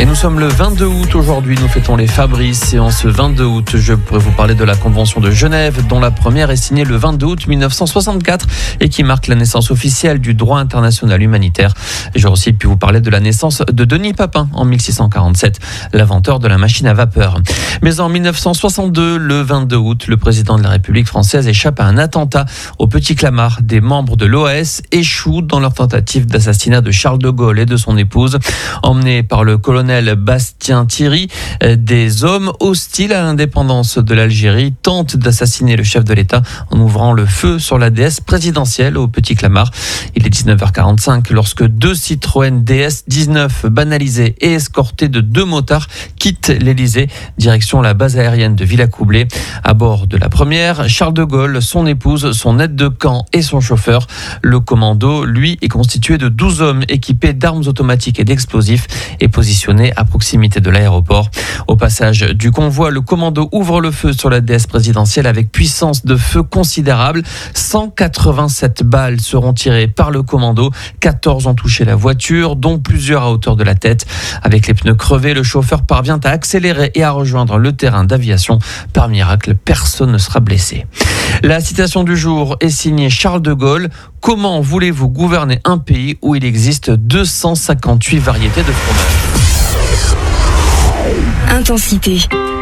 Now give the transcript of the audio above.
Et nous sommes le 22 août aujourd'hui, nous fêtons les Fabrices et en ce 22 août, je pourrais vous parler de la Convention de Genève dont la première est signée le 22 août 1964 et qui marque la naissance officielle du droit international humanitaire. Et j'aurais aussi pu vous parler de la naissance de Denis Papin en 1647, l'inventeur de la machine à vapeur. Mais en 1962, le 22 août, le président de la République française échappe à un attentat au Petit Clamart. Des membres de l'OAS échouent dans leur tentative d'assassinat de Charles de Gaulle et de son épouse. Emmenés par le colonel Bastien Thierry, des hommes hostiles à l'indépendance de l'Algérie tentent d'assassiner le chef de l'État en ouvrant le feu sur la DS présidentielle au Petit Clamart. Il est 19h45 lorsque deux Citroën DS 19 banalisés et escortés de deux motards quittent l'Élysée, direction la base aérienne de Villacoublay. À bord de la première, Charles de Gaulle, son épouse, son aide de camp et son chauffeur. Le commando, lui, est constitué de 12 hommes équipés d'armes automatiques et d'explosifs et positionné à proximité de l'aéroport. Au passage du convoi, le commando ouvre le feu sur la DS présidentielle avec puissance de feu considérable. 187 balles seront tirées par le commando. 14 ont touché la voiture, dont plusieurs à hauteur de la tête. Avec les pneus crevés, le chauffeur parvient à accélérer et à rejoindre le terrain d'aviation. Par miracle, personne ne sera blessé. La citation du jour est signée Charles de Gaulle. Comment voulez-vous gouverner un pays où il existe 258 variétés de fromage ? Intensité.